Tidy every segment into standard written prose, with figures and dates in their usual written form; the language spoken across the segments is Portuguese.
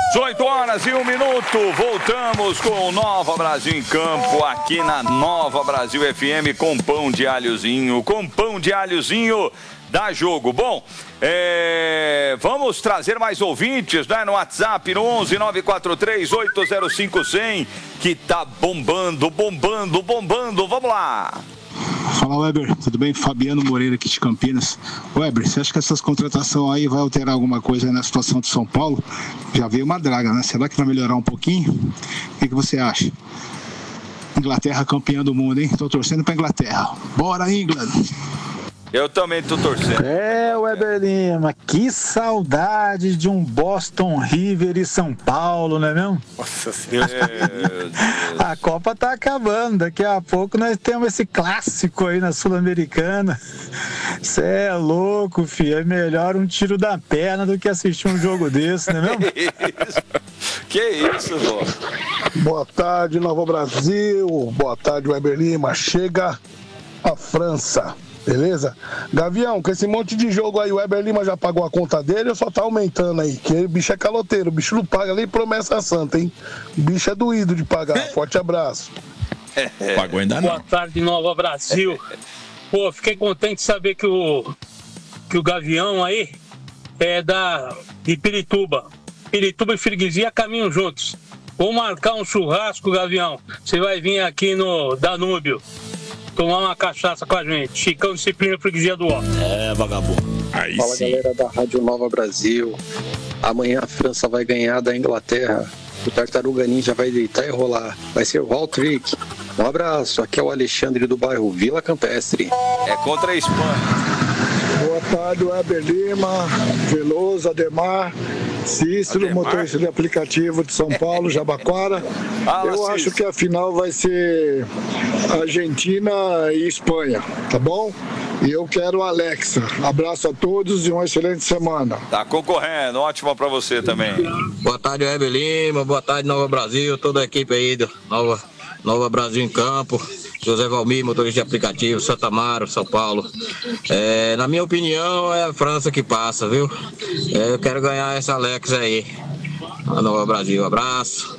18h01. Voltamos com o Nova Brasil em Campo, aqui na Nova Brasil FM, com pão de alhozinho. Com pão de alhozinho dá jogo. Bom, vamos trazer mais ouvintes, né, no WhatsApp, no 11 943 805 100, que tá bombando. Vamos lá. Fala, Weber, tudo bem? Fabiano Moreira aqui de Campinas. Weber, você acha que essas contratações aí vai alterar alguma coisa aí na situação de São Paulo? Já veio uma draga, né? Será que vai melhorar um pouquinho? O que você acha? Inglaterra campeã do mundo, hein? Tô torcendo pra Inglaterra. Bora, England! Eu também tô torcendo. Weber Lima, que saudade de um Boston River e São Paulo, não é mesmo? Nossa Senhora. A Copa tá acabando, daqui a pouco nós temos esse clássico aí na Sul-Americana. Cê é louco, filho, é melhor um tiro da perna do que assistir um jogo desse, não é mesmo? Que isso, vô? Boa tarde, Nova Brasil. Boa tarde, Weber Lima. Chega a França. Beleza? Gavião, com esse monte de jogo aí, o Weber Lima já pagou a conta dele ou só tá aumentando aí? Que o bicho é caloteiro, o bicho não paga nem promessa santa, hein? O bicho é doído de pagar. Forte abraço. Pagou ainda não. Boa tarde, Nova Brasil. Pô, fiquei contente de saber que o Gavião aí é de Pirituba. Pirituba e Freguesia caminham juntos. Vou marcar um churrasco, Gavião. Você vai vir aqui no Danúbio tomar uma cachaça com a gente. Chicão, Disciplina, Freguesia do Ó. Vagabundo. Aí Fala, sim. galera da Rádio Nova Brasil. Amanhã a França vai ganhar da Inglaterra. O Tartaruga Ninja vai deitar e rolar. Vai ser o Hat-Trick. Um abraço. Aqui é o Alexandre do bairro Vila Campestre. É contra a Espanha. Boa tarde, Weber Lima, Veloso, Ademar, Cícero, motorista de aplicativo de São Paulo, Jabaquara. Eu acho que a final vai ser Argentina e Espanha, tá bom? E eu quero a Alexa. Abraço a todos e uma excelente semana. Tá concorrendo, ótima pra você também. Boa tarde, Weber Lima, boa tarde, Nova Brasil, toda a equipe aí do Nova Brasil em Campo. José Valmir, motorista de aplicativo, Santa Amaro, São Paulo. Na minha opinião, é a França que passa, viu? Eu quero ganhar essa Alex aí. A Nova Brasil, abraço.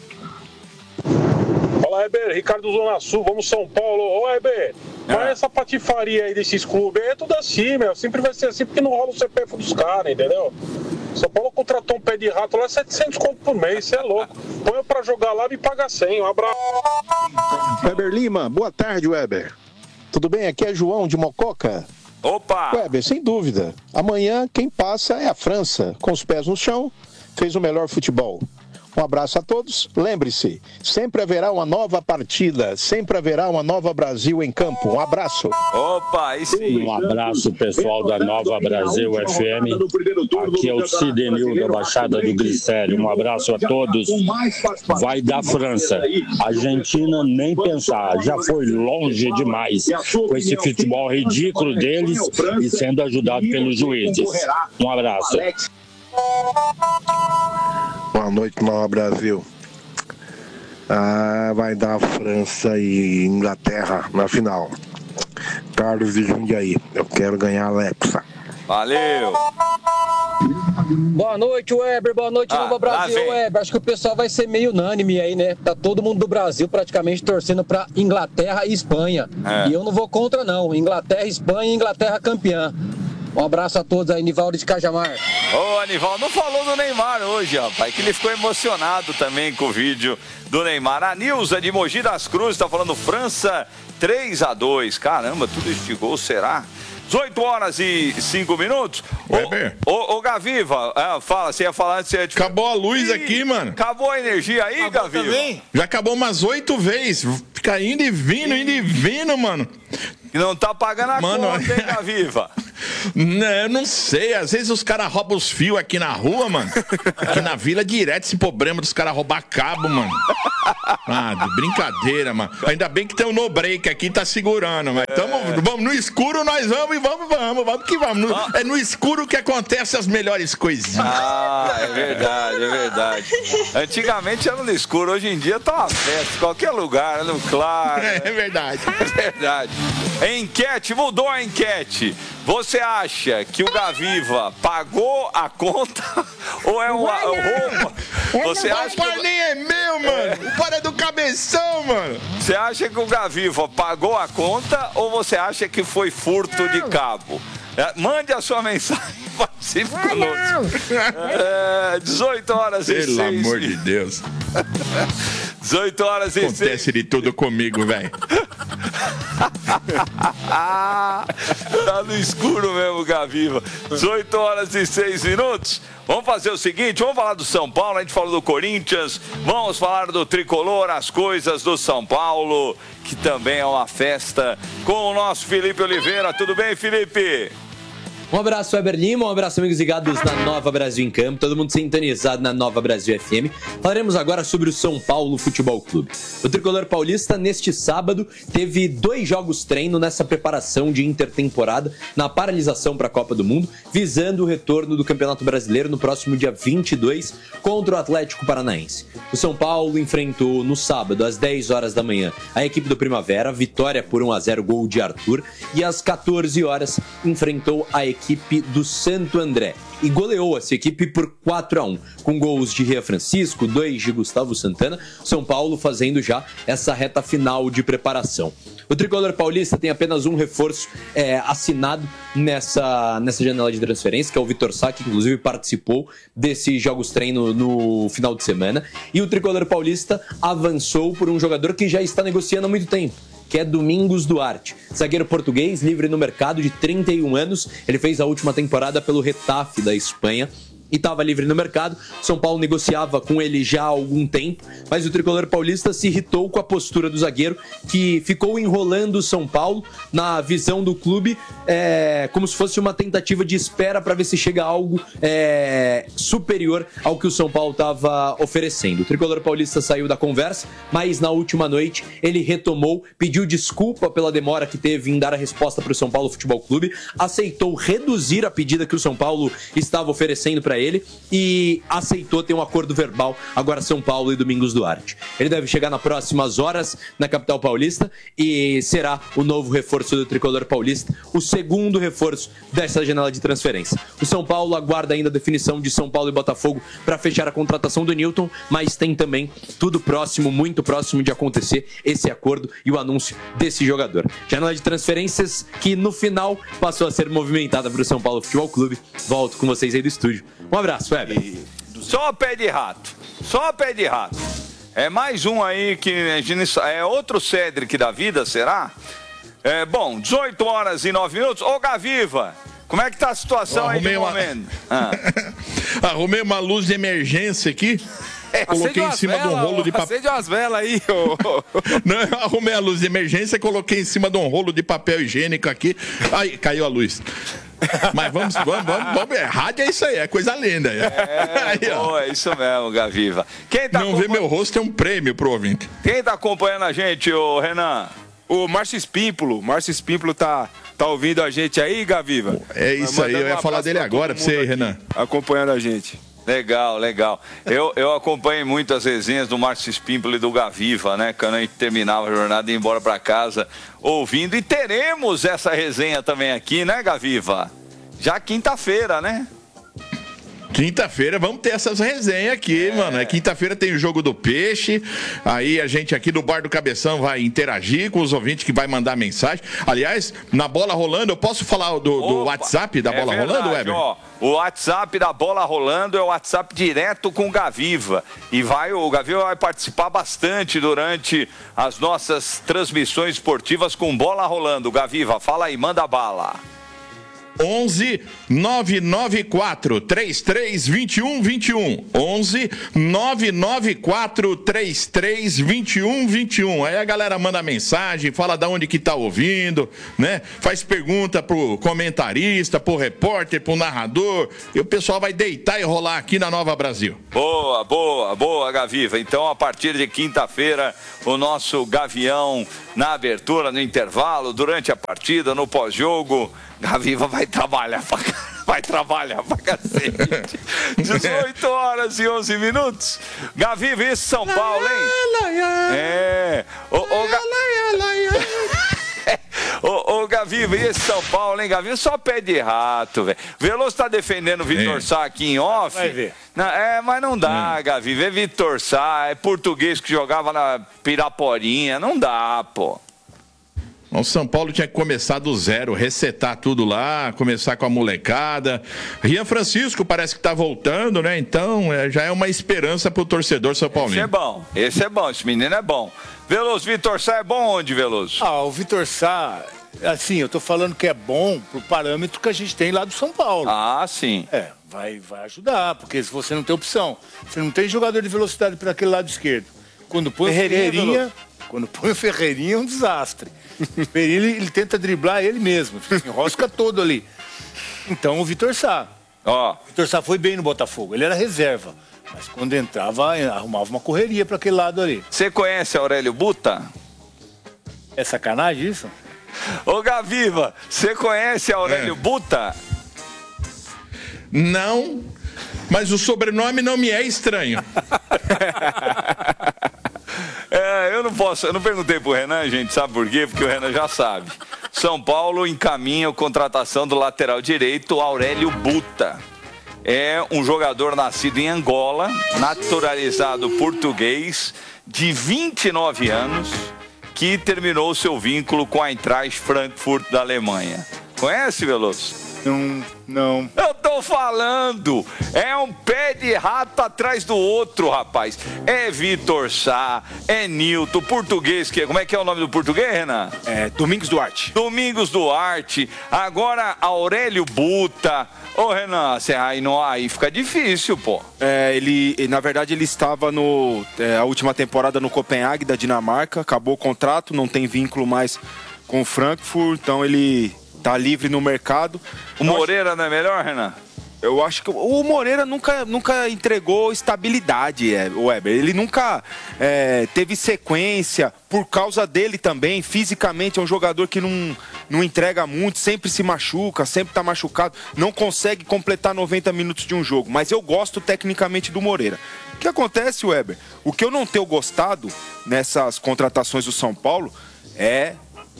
Fala, Heber, Ricardo Zona Sul, vamos São Paulo. Ô, Heber, qual é essa patifaria aí desses clubes? É tudo assim, meu. Sempre vai ser assim porque não rola o CPF dos caras, entendeu? São Paulo contratou um pé de rato lá, 700 conto por mês, você é louco. Põe eu pra jogar lá e me paga 100, um abraço. Weber Lima, boa tarde, Weber. Tudo bem? Aqui é João de Mococa. Opa! Weber, sem dúvida. Amanhã quem passa é a França, com os pés no chão, fez o melhor futebol. Um abraço a todos. Lembre-se, sempre haverá uma nova partida, sempre haverá uma Nova Brasil em campo. Um abraço. Opa, aí sim. Um abraço, pessoal da Nova Brasil FM. Aqui é o Cidenil da Baixada do Glicério. Um abraço a todos. Vai da França. Argentina, nem pensar. Já foi longe demais com esse futebol ridículo deles e sendo ajudado pelos juízes. Um abraço. Boa noite, Nova Brasil. Vai dar França e Inglaterra na final. Carlos de Jundiaí. Eu quero ganhar a Alexa. Valeu. Boa noite, Weber. Boa noite, Nova Brasil. Weber, acho que o pessoal vai ser meio unânime aí, né? Tá todo mundo do Brasil praticamente torcendo pra Inglaterra e Espanha. E eu não vou contra, não. Inglaterra, Espanha e Inglaterra campeã. Um abraço a todos aí, Nivaldo de Cajamar. Ô, Anivaldo, não falou do Neymar hoje, rapaz, que ele ficou emocionado também com o vídeo do Neymar. A Nilza de Mogi das Cruzes tá falando França 3-2. Caramba, tudo este gol, será? 18h05. Ô, Gaviva, fala, você ia falar antes. Acabou a luz aqui, mano. Acabou a energia aí, Gaviva? Também? Já acabou umas 8 vezes. Fica indo e vindo, mano. E não tá pagando a conta, hein, Gaviva? Eu não sei, às vezes os caras roubam os fios aqui na rua, mano. Aqui na vila direto esse problema dos caras roubar cabo, mano. De brincadeira, mano. Ainda bem que tem um no-break aqui, tá segurando, mas vamos no escuro, nós vamos e vamos que vamos. É no escuro que acontecem as melhores coisinhas. É verdade. Antigamente era no escuro, hoje em dia tá uma festa, qualquer lugar, no claro. É verdade. É verdade. Enquete, mudou a enquete. Você acha que o Gaviva pagou a conta ou é um roubo? Você acha que... O par nem é meu, mano. O par é do Cabeção, mano. Você acha que o Gaviva pagou a conta ou você acha que foi furto de cabo? Mande a sua mensagem, participe conosco. 18 horas e 6. Pelo amor de Deus. 18 horas e 6. Acontece de tudo comigo, velho. Tá no escuro mesmo, Gaviva. 18 horas e 6 minutos. Vamos fazer o seguinte, vamos falar do São Paulo, a gente falou do Corinthians, vamos falar do Tricolor, as coisas do São Paulo, que também é uma festa, com o nosso Felipe Oliveira. Tudo bem, Felipe? Um abraço, Weber Lima, um abraço, amigos ligados na Nova Brasil em Campo, todo mundo sintonizado na Nova Brasil FM. Falaremos agora sobre o São Paulo Futebol Clube. O tricolor paulista, neste sábado, teve 2 jogos treino nessa preparação de intertemporada, na paralisação para a Copa do Mundo, visando o retorno do Campeonato Brasileiro no próximo dia 22 contra o Atlético Paranaense. O São Paulo enfrentou no sábado, às 10 horas da manhã, a equipe do Primavera, vitória por 1-0, gol de Arthur, e às 14 horas enfrentou a equipe do Santo André e goleou essa equipe por 4-1, com gols de Rian Francisco, 2 de Gustavo Santana, São Paulo fazendo já essa reta final de preparação. O tricolor paulista tem apenas um reforço assinado nessa janela de transferência, que é o Vitor Sá, que inclusive participou desses jogos treino no final de semana, e o tricolor paulista avançou por um jogador que já está negociando há muito tempo, que é Domingos Duarte, zagueiro português, livre no mercado, de 31 anos. Ele fez a última temporada pelo Getafe da Espanha e estava livre no mercado. São Paulo negociava com ele já há algum tempo, mas o tricolor paulista se irritou com a postura do zagueiro, que ficou enrolando o São Paulo na visão do clube, como se fosse uma tentativa de espera para ver se chega algo superior ao que o São Paulo estava oferecendo. O tricolor paulista saiu da conversa, mas na última noite ele retomou, pediu desculpa pela demora que teve em dar a resposta para o São Paulo Futebol Clube, aceitou reduzir a pedida que o São Paulo estava oferecendo para ele e aceitou ter um acordo verbal. Agora São Paulo e Domingos Duarte. Ele deve chegar nas próximas horas na capital paulista e será o novo reforço do tricolor paulista, o segundo reforço dessa janela de transferência. O São Paulo aguarda ainda a definição de São Paulo e Botafogo para fechar a contratação do Newton, mas tem também tudo próximo, muito próximo de acontecer esse acordo e o anúncio desse jogador. Janela de transferências que no final passou a ser movimentada para o São Paulo Futebol Clube. Volto com vocês aí do estúdio. Um abraço, Weber. Só pé de rato. Só pé de rato. É mais um aí que... É outro Cedric da vida, será? Bom, 18 horas e 9 minutos. Ô, Gaviva, como é que tá a situação aí de momento? Arrumei uma luz de emergência aqui. Coloquei em cima de um rolo de papel. Acende umas velas aí, Não, eu arrumei a luz de emergência, coloquei em cima de um rolo de papel higiênico aqui. Aí, caiu a luz. Mas vamos, rádio é isso aí, é coisa linda. É isso mesmo, Gaviva. Não vê meu rosto é um prêmio pro ouvinte. Quem tá acompanhando a gente, ô Renan? O Márcio Espímpolo. Márcio Espímpolo tá ouvindo a gente aí, Gaviva? É isso aí, eu ia falar dele agora pra você aí, Renan. Acompanhando a gente. Legal, legal. Eu acompanhei muito as resenhas do Márcio Espímpolo e do Gaviva, né? Quando a gente terminava a jornada e ia embora pra casa ouvindo. E teremos essa resenha também aqui, né, Gaviva? Já quinta-feira, né? Quinta-feira vamos ter essas resenhas aqui, mano. Quinta-feira tem o Jogo do Peixe. Aí a gente aqui do Bar do Cabeção vai interagir com os ouvintes que vai mandar mensagem. Aliás, na Bola Rolando, eu posso falar do WhatsApp da Bola Rolando, Weber? Ó, o WhatsApp da Bola Rolando é o WhatsApp direto com o Gaviva. E o Gaviva vai participar bastante durante as nossas transmissões esportivas com Bola Rolando. Gaviva, fala aí, manda bala. 11 994 33 21 21. 11 994 33 21 21. Aí a galera manda mensagem, fala da onde que tá ouvindo, né? Faz pergunta pro comentarista, pro repórter, pro narrador. E o pessoal vai deitar e rolar aqui na Nova Brasil. Boa, boa, boa, Gaviva. Então, a partir de quinta-feira, o nosso Gavião na abertura, no intervalo, durante a partida, no pós-jogo. Gaviva vai trabalhar pra cacete. 18 horas e 11 minutos. Gaviva, isso São Paulo, hein? Ô, Gaviva. Gaviva, e esse São Paulo, hein, Gaviva? Só pé de rato, velho. Veloso tá defendendo o Vitor Sá aqui em off. Vai ver. Mas não dá, Gaviva. É Vitor Sá, é português que jogava na Piraporinha. Não dá, pô. O São Paulo tinha que começar do zero, resetar tudo lá, começar com a molecada. Rian Francisco parece que tá voltando, né? Então já é uma esperança pro torcedor são paulino. Esse é bom, esse menino é bom. Veloso, Vitor Sá é bom onde, Veloso? O Vitor Sá, assim, eu tô falando que é bom pro parâmetro que a gente tem lá do São Paulo. Sim. Vai ajudar, porque se você não tem opção, você não tem jogador de velocidade para aquele lado esquerdo. Quando põe o Ferreirinha é um desastre. O Ferreirinha, ele tenta driblar ele mesmo, enrosca todo ali. Então o Vitor Sá. O Vitor Sá foi bem no Botafogo, ele era reserva. Mas quando entrava, arrumava uma correria para aquele lado ali. Você conhece Aurélio Buta? É sacanagem isso? Ô Gaviva, você conhece Aurélio Buta? Não, mas o sobrenome não me é estranho. Eu não perguntei pro Renan, gente, sabe por quê? Porque o Renan já sabe. São Paulo encaminha a contratação do lateral direito, Aurélio Buta. É um jogador nascido em Angola, naturalizado português, de 29 anos, que terminou seu vínculo com a Eintracht Frankfurt da Alemanha. Conhece, Veloso? Não. Eu tô falando, é um pé de rato atrás do outro, rapaz. É Vitor Sá, é Nilton, português, como é que é o nome do português, Renan? Domingos Duarte. Domingos Duarte, agora Aurélio Buta. Ô, Renan, aí fica difícil, pô. Na verdade, ele estava a última temporada no Copenhague, da Dinamarca, acabou o contrato, não tem vínculo mais com o Frankfurt, então ele tá livre no mercado. O Moreira não é melhor, Renan? Eu acho que o Moreira nunca entregou estabilidade, o Weber. Ele nunca teve sequência, por causa dele também. Fisicamente é um jogador que não entrega muito, sempre se machuca, sempre tá machucado, não consegue completar 90 minutos de um jogo. Mas eu gosto tecnicamente do Moreira. O que acontece, Weber? O que eu não tenho gostado nessas contratações do São Paulo é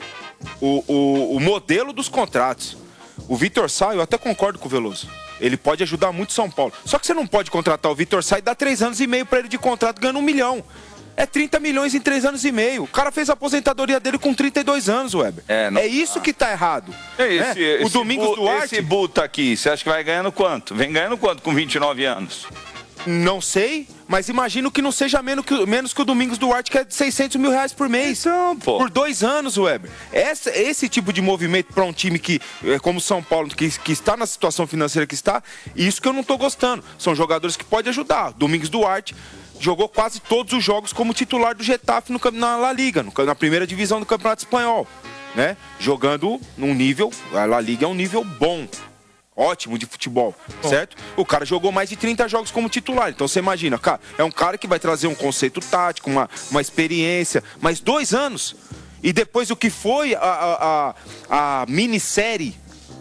o modelo dos contratos. O Vitor Sá, eu até concordo com o Veloso. Ele pode ajudar muito o São Paulo. Só que você não pode contratar o Vitor Sá e dar 3 anos e meio para ele de contrato ganhando 1 milhão. É 30 milhões em 3 anos e meio. O cara fez a aposentadoria dele com 32 anos, Weber. É isso que tá errado. O Domingos Duarte... Esse Buta aqui, você acha que vai ganhando quanto? Vem ganhando quanto com 29 anos? Não sei, mas imagino que não seja menos que o Domingos Duarte, que é de 600 mil reais por mês. Então, pô. Por 2 anos, Weber. Esse tipo de movimento para um time que, como o São Paulo, que está na situação financeira que está, isso que eu não tô gostando. São jogadores que podem ajudar. Domingos Duarte jogou quase todos os jogos como titular do Getafe na La Liga, na primeira divisão do Campeonato Espanhol, né? Jogando num nível, a La Liga é um nível bom. Ótimo de futebol, certo? O cara jogou mais de 30 jogos como titular. Então você imagina, cara, é um cara que vai trazer um conceito tático, uma experiência, mas 2 anos. E depois o que foi a minissérie,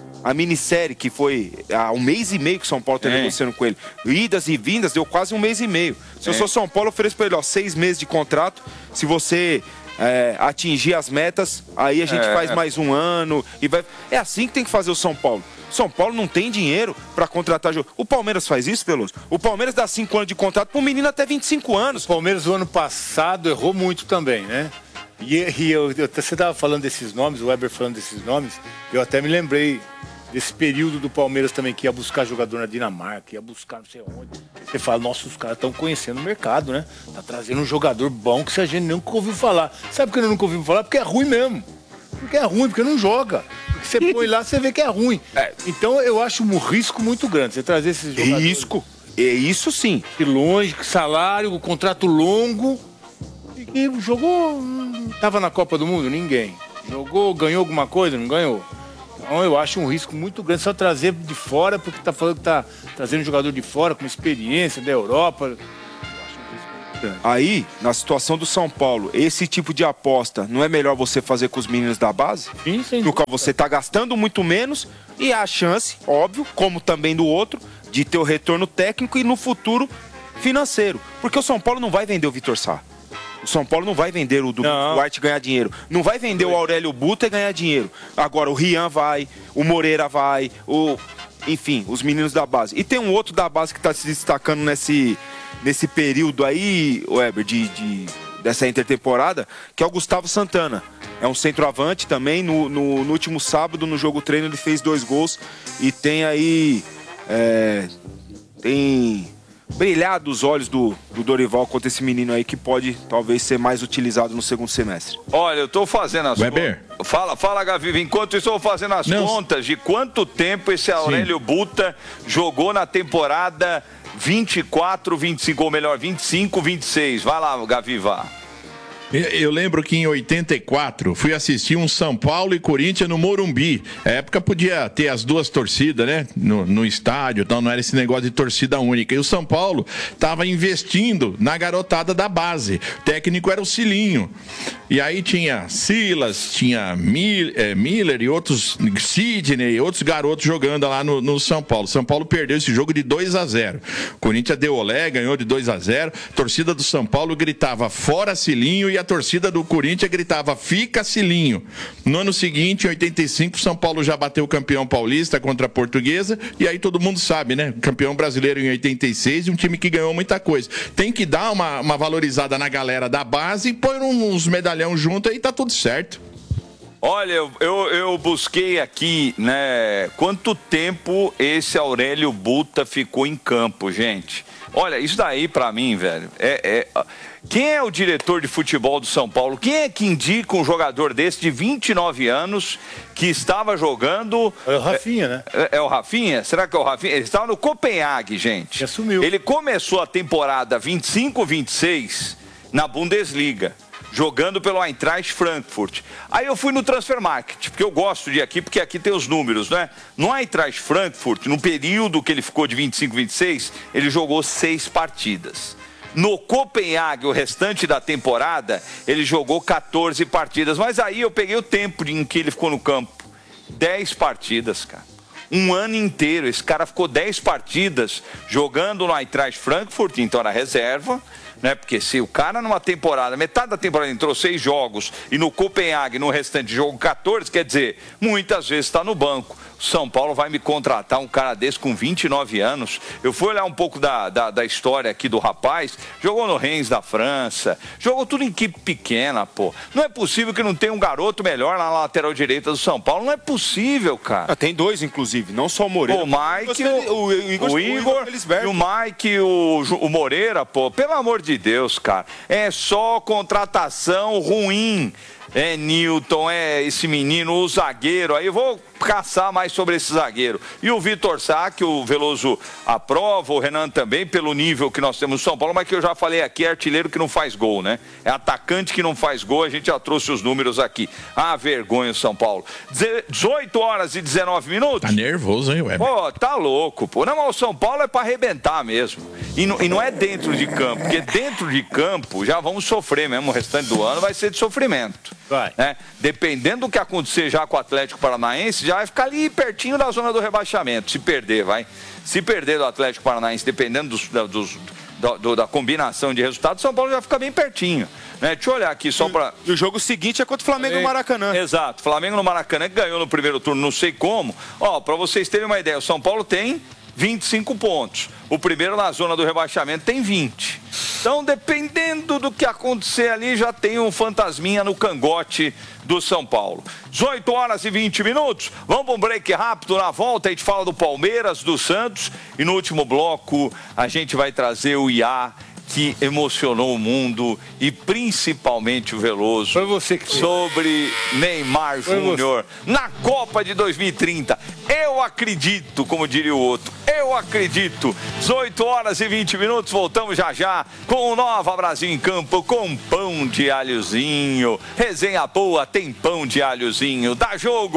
que foi há 1 mês e meio que o São Paulo está negociando com ele. Idas e vindas, deu quase 1 mês e meio. Se eu sou São Paulo, eu ofereço para ele 6 meses de contrato. Se você atingir as metas, aí a gente faz mais 1 ano. É assim que tem que fazer o São Paulo. São Paulo não tem dinheiro para contratar jogador. O Palmeiras faz isso, Veloso? O Palmeiras dá 5 anos de contrato para um menino até 25 anos. O Palmeiras, o ano passado, errou muito também, né? Você estava falando desses nomes, o Weber falando desses nomes, eu até me lembrei desse período do Palmeiras também, que ia buscar jogador na Dinamarca, ia buscar não sei onde. Você fala, nossa, os caras estão conhecendo o mercado, né? Tá trazendo um jogador bom que a gente nunca ouviu falar. Sabe por que eu nunca ouvi falar? Porque é ruim mesmo. Porque é ruim, porque não joga. Porque você põe lá, você vê que é ruim. Então eu acho um risco muito grande você trazer esses jogadores. Risco? Isso sim. De longe, salário, contrato longo. E jogou. Tava na Copa do Mundo? Ninguém. Jogou, ganhou alguma coisa? Não ganhou. Então eu acho um risco muito grande só trazer de fora, porque tá falando que tá trazendo um jogador de fora com experiência da Europa. Aí, na situação do São Paulo, esse tipo de aposta, não é melhor você fazer com os meninos da base? Sim, sim. Porque você tá gastando muito menos e há a chance, óbvio, como também do outro, de ter o retorno técnico e no futuro financeiro. Porque o São Paulo não vai vender o Vitor Sá. O São Paulo não vai vender o Duarte e ganhar dinheiro. Não vai vender o Aurélio Buta e ganhar dinheiro. Agora o Rian vai, o Moreira vai, enfim, os meninos da base. E tem um outro da base que está se destacando nesse período aí, Weber, dessa intertemporada, que é o Gustavo Santana. É um centroavante também. No último sábado, no jogo treino, ele fez 2 gols e tem aí... tem brilhado os olhos do Dorival contra esse menino aí que pode talvez ser mais utilizado no segundo semestre. Olha, eu tô fazendo as Weber. Fala, Gavi. Enquanto isso, eu vou fazendo as contas de quanto tempo esse Aurélio Buta jogou na temporada 24, 25, ou melhor, 25, 26. Vai lá, Gavi, vá. Eu lembro que em 84 fui assistir um São Paulo e Corinthians no Morumbi. Na época podia ter as duas torcidas, né? No estádio, então não era esse negócio de torcida única. E o São Paulo estava investindo na garotada da base. O técnico era o Cilinho. E aí tinha Silas, tinha Miller e outros, Sidney e outros garotos jogando lá no São Paulo. São Paulo perdeu esse jogo de 2-0. O Corinthians deu olé, ganhou de 2-0. A torcida do São Paulo gritava fora Cilinho e a torcida do Corinthians gritava fica Cilinho. No ano seguinte, em 85, São Paulo já bateu o campeão paulista contra a Portuguesa e aí todo mundo sabe, né? Campeão brasileiro em 86 e um time que ganhou muita coisa. Tem que dar uma valorizada na galera da base e pôr uns medalhão junto aí tá tudo certo. Olha, eu busquei aqui, né, quanto tempo esse Aurélio Buta ficou em campo, gente. Olha, isso daí pra mim, velho, quem é o diretor de futebol do São Paulo? Quem é que indica um jogador desse de 29 anos que estava jogando... É o Rafinha, né? É o Rafinha? Será que é o Rafinha? Ele estava no Copenhague, gente. Assumiu. Ele começou a temporada 25-26 na Bundesliga, jogando pelo Eintracht Frankfurt. Aí eu fui no Transfer Market, porque eu gosto de ir aqui, porque aqui tem os números, né? No Eintracht Frankfurt, no período que ele ficou de 25-26, ele jogou 6 partidas. No Copenhague, o restante da temporada, ele jogou 14 partidas. Mas aí eu peguei o tempo em que ele ficou no campo. 10 partidas, cara. Um ano inteiro. Esse cara ficou 10 partidas jogando no Eintracht Frankfurt, então era reserva, né? Porque se o cara numa temporada, metade da temporada entrou 6 jogos e no Copenhague, no restante jogo 14, quer dizer, muitas vezes está no banco. São Paulo vai me contratar um cara desse com 29 anos. Eu fui olhar um pouco da história aqui do rapaz. Jogou no Rennes da França. Jogou tudo em equipe pequena, pô. Não é possível que não tenha um garoto melhor na lateral direita do São Paulo. Não é possível, cara. Tem 2, inclusive. Não só o Moreira. O Mike, o Igor e o Mike, o Moreira, pô. Pelo amor de Deus, cara. É só contratação ruim. É Newton, é esse menino, o zagueiro. Aí eu vou caçar mais sobre esse zagueiro. E o Vitor Sá, que o Veloso aprova, o Renan também, pelo nível que nós temos no São Paulo, mas que eu já falei aqui, é artilheiro que não faz gol, né? É atacante que não faz gol, a gente já trouxe os números aqui. Ah, vergonha o São Paulo. 18 horas e 19 minutos. Tá nervoso, hein, Weber? Pô, tá louco, pô. Não, mas o São Paulo é pra arrebentar mesmo. E não é dentro de campo, porque dentro de campo já vamos sofrer mesmo, o restante do ano vai ser de sofrimento. Vai. Né? Dependendo do que acontecer já com o Atlético Paranaense, já vai ficar ali pertinho da zona do rebaixamento, se perder, vai. Se perder do Atlético Paranaense, dependendo da combinação de resultados, São Paulo já fica bem pertinho. Né? Deixa eu olhar aqui só para... E o jogo seguinte é contra o Flamengo no Maracanã. Exato, Flamengo no Maracanã, que ganhou no primeiro turno, não sei como. Ó, para vocês terem uma ideia, o São Paulo tem 25 pontos. O primeiro na zona do rebaixamento tem 20. Então, dependendo do que acontecer ali, já tem um fantasminha no cangote do São Paulo. 18 horas e 20 minutos. Vamos para um break rápido. Na volta a gente fala do Palmeiras, do Santos. E no último bloco a gente vai trazer o IA, que emocionou o mundo e principalmente o Veloso. Foi você que sobre Neymar Júnior na Copa de 2030. Eu acredito, como diria o outro, eu acredito. 18 horas e 20 minutos, voltamos já com o Nova Brasil em Campo, com pão de alhozinho. Resenha boa, tem pão de alhozinho. Dá jogo!